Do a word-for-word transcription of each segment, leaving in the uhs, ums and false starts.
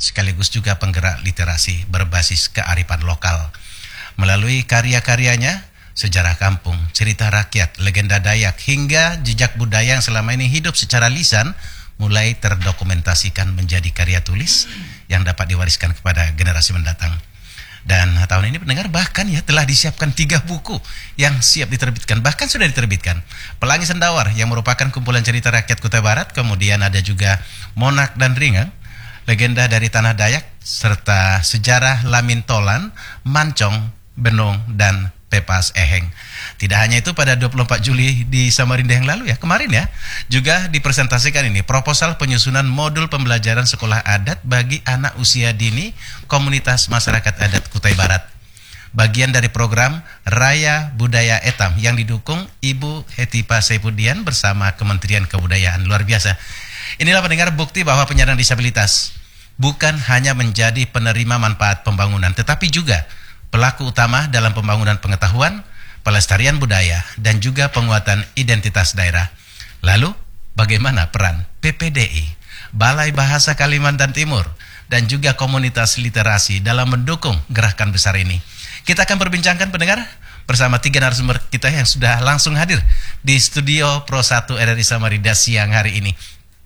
sekaligus juga penggerak literasi berbasis kearifan lokal. Melalui karya-karyanya, sejarah kampung, cerita rakyat, legenda Dayak, hingga jejak budaya yang selama ini hidup secara lisan mulai terdokumentasikan menjadi karya tulis yang dapat diwariskan kepada generasi mendatang. Dan tahun ini pendengar bahkan ya telah disiapkan tiga buku yang siap diterbitkan, bahkan sudah diterbitkan. Pelangi Sendawar yang merupakan kumpulan cerita rakyat Kutai Barat, kemudian ada juga Monak dan Ringang, legenda dari Tanah Dayak, serta sejarah Lamin Tolan, Mancong, Benong, dan Pepas Eheng. Tidak hanya itu, pada dua puluh empat Juli di Samarinda yang lalu ya, kemarin ya, juga dipresentasikan ini proposal penyusunan modul pembelajaran sekolah adat bagi anak usia dini komunitas masyarakat adat Kutai Barat. Bagian dari program Raya Budaya Etam yang didukung Ibu Hetipa Saifudian bersama Kementerian Kebudayaan. Luar biasa. Inilah pendengar bukti bahwa penyandang disabilitas bukan hanya menjadi penerima manfaat pembangunan, tetapi juga pelaku utama dalam pembangunan pengetahuan, pelestarian budaya, dan juga penguatan identitas daerah. Lalu, bagaimana peran P P D I, Balai Bahasa Kalimantan Timur, dan juga komunitas literasi dalam mendukung gerakan besar ini? Kita akan perbincangkan pendengar bersama tiga narasumber kita yang sudah langsung hadir di studio Pro satu R R I Samarinda siang hari ini.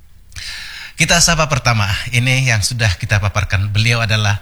Kita sapa pertama, ini yang sudah kita paparkan, beliau adalah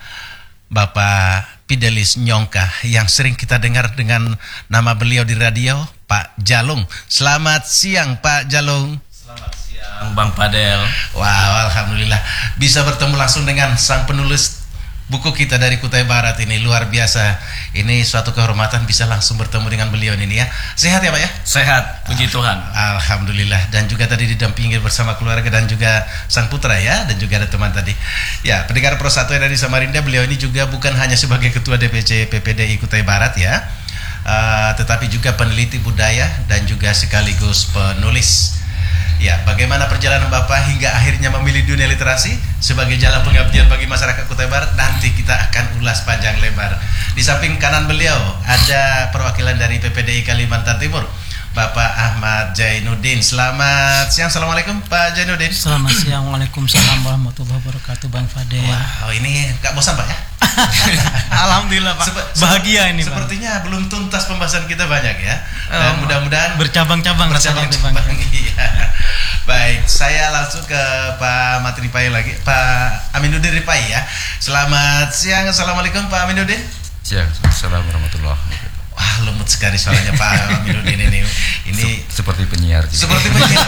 Bapak Fidelis Nyongka yang sering kita dengar dengan nama beliau di radio, Pak Jalung. Selamat siang Pak Jalung. Selamat siang Bang Padel. Wow, alhamdulillah bisa bertemu langsung dengan sang penulis buku kita dari Kutai Barat ini, luar biasa. Ini suatu kehormatan bisa langsung bertemu dengan beliau ini ya. Sehat ya Pak ya? Sehat, puji Tuhan. Alhamdulillah. Dan juga tadi didampingi bersama keluarga dan juga sang putra ya, dan juga ada teman tadi. Ya, pendengar Pro satu dari Samarinda, beliau ini juga bukan hanya sebagai ketua D P C P P D I Kutai Barat ya, uh, tetapi juga peneliti budaya dan juga sekaligus penulis. Ya, bagaimana perjalanan Bapak hingga akhirnya memilih dunia literasi sebagai jalan pengabdian bagi masyarakat Kutai Barat? Nanti kita akan ulas panjang lebar. Di samping kanan beliau ada perwakilan dari P P D I Kalimantan Timur, Bapak Ahmad Jainuddin. Selamat siang, assalamualaikum Pak Jainuddin. Selamat siang, waalaikumsalam warahmatullahi wabarakatuh Bang Fadel. Wow, ini gak bosan Pak ya? Alhamdulillah Pak, Sep- bahagia ini sepertinya Bang. Belum tuntas pembahasan kita banyak ya, dan um, mudah-mudahan bercabang-cabang bercabang-cabang. Iya. Baik, saya langsung ke Pak Mati Ripai lagi, Pak Aminuddin Ripai ya. Selamat siang, assalamualaikum Pak Aminuddin. Siang, assalamualaikum warahmatullahi wabarakatuh. Wah, lembut sekali suaranya Pak Aminuddin ini. Ini seperti penyiar juga. Seperti penyiar.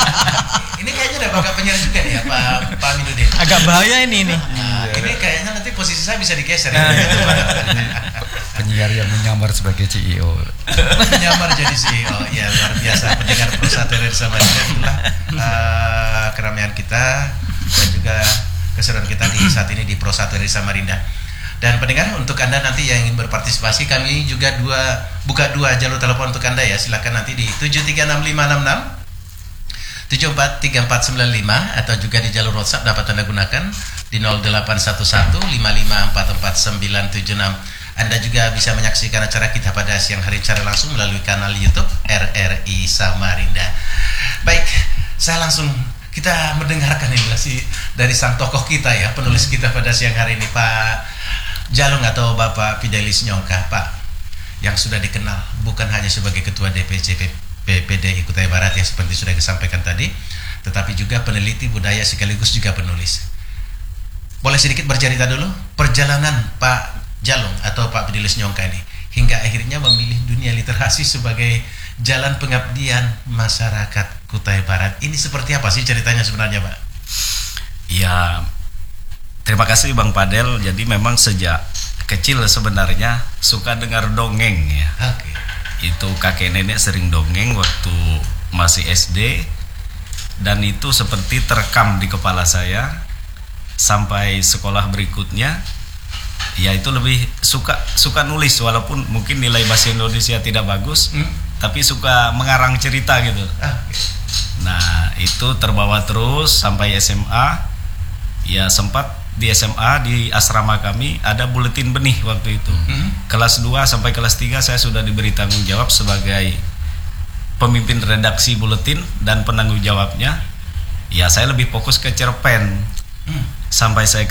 Ini kayaknya udah bakat penyiar juga ya Pak Pak Aminuddin. Agak bahaya ini ini. Nah, ini kayaknya nanti posisi saya bisa digeser ya. Penyiar yang menyamar sebagai C E O. Menyamar jadi C E O. Ya, luar biasa. Pendengar Pro satu R R I Samarinda, itulah uh, keramaian kita dan juga keseruan kita di saat ini di Pro satu R R I Samarinda. Dan pendengar, untuk Anda nanti yang ingin berpartisipasi, kami juga dua buka dua jalur telepon untuk Anda ya. Silakan nanti di tujuh tiga enam lima enam enam, tujuh empat tiga empat sembilan lima, atau juga di jalur WhatsApp dapat Anda gunakan di nol delapan satu satu lima lima empat empat sembilan tujuh enam. Anda juga bisa menyaksikan acara kita pada siang hari secara langsung melalui kanal YouTube R R I Samarinda. Baik, saya langsung kita mendengarkan informasi dari sang tokoh kita ya, penulis kita pada siang hari ini, Pak Jalung atau Bapak Fidelis Nyongka, Pak, yang sudah dikenal bukan hanya sebagai Ketua D P C P P D I Kutai Barat yang seperti sudah disampaikan tadi, tetapi juga peneliti budaya sekaligus juga penulis. Boleh sedikit bercerita dulu perjalanan Pak Jalung atau Pak Fidelis Nyongka ini hingga akhirnya memilih dunia literasi sebagai jalan pengabdian masyarakat Kutai Barat. Ini seperti apa sih ceritanya sebenarnya, Pak? Ya, terima kasih Bang Padel. Jadi memang sejak kecil sebenarnya suka dengar dongeng ya. Oke. Itu kakek nenek sering dongeng waktu masih S D, dan itu seperti terekam di kepala saya sampai sekolah berikutnya. Ya itu lebih suka suka nulis, walaupun mungkin nilai bahasa Indonesia tidak bagus, hmm? tapi suka mengarang cerita gitu. Ah. Nah itu terbawa terus sampai S M A. Ya sempat di S M A di asrama kami ada buletin benih waktu itu. Hmm? Kelas dua sampai kelas tiga saya sudah diberi tanggung jawab sebagai pemimpin redaksi buletin dan penanggung jawabnya. Ya saya lebih fokus ke cerpen. Hmm. Sampai saya